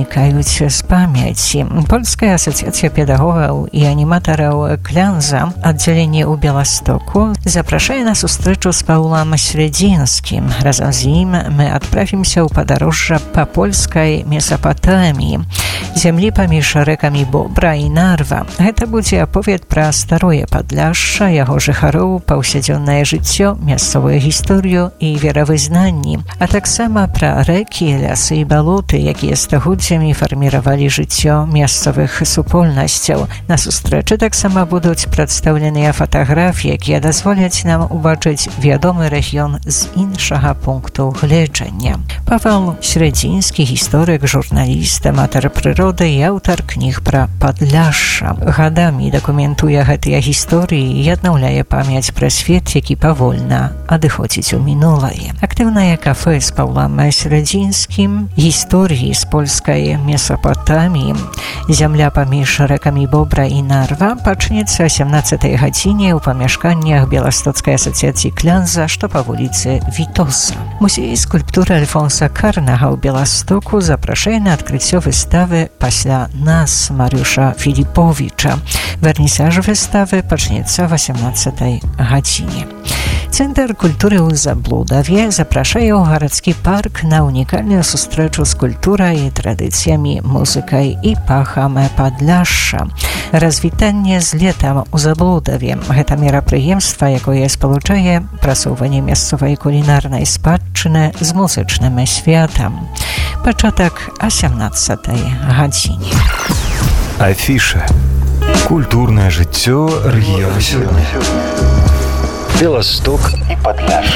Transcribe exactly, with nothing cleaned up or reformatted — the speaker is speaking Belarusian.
вынікаюць з памяці. Польская асацыяцыя педагогаў і аніматараў Клянза, аддзяленне ў Беластоку, запрашае на сустрэчу з Паўлам Срэдзінскім. Разам з ім мы адправімся ў падарожжа па польскай Месапатаміі, зямлі паміж рэкамі Бобра і Нарва. Гэта будзе аповед пра старое Падляшша, яго жыхароў, паўсядзённае жыццё, мясцовую гісторыю і веравызнанні, а таксама пра рэкі, лясы і балоты, якія стагоддзямі фарміравалі жыццё мясцовых супольнасцяў. На сустрэчы таксама будуць прадстаўленыя фатаграфіі, якія дазволяць нам убачыць вядомы рэгіён з іншага пункту гледжання. Павел Срэдзінскі, гісторык, журналіст, аматар прыроды і аўтар кніг пра Падляшша. Гадамі дакументуе гэтыя гісторыі і аднаўляе памяць пра свет, які павольна адыходзіць у мінулае. Актыўнае кафэ з Паўлам Срэдзінскім, гісторыі з польскай Месапатаміі, зямля паміж рэкамі Бобра і Нарва пачнецца о сямнаццатай гадзіне ў памяшканнях Беластоцкай асацыяцыі Клянза, што па вуліцы Вітоса. Музей скульптуры Альфонса Карнага ў Беластоку запрашае на адкрыццё выставы «Пасля нас» Mariusza Filipowicza. Wernisaż wystawy пачнецца о восемнадцатай гадзіне. Цэнтр культуры ў Заблудаве запрашае ў гарадскі парк на унікальную сустрэчу з культурай, традыцыямі, музыкай і пахам Падляшша. Развітанне з летам у Заблудаве. Гэта мерапрыемства, якое спалучае прасоўванне мясцовай кулінарнай спадчыны з музычным святам. Пачатак о сямнаццатай гадзіне. Афіша. Культурнае жыццё рэгіёну сёння. Беласток і Падляшша.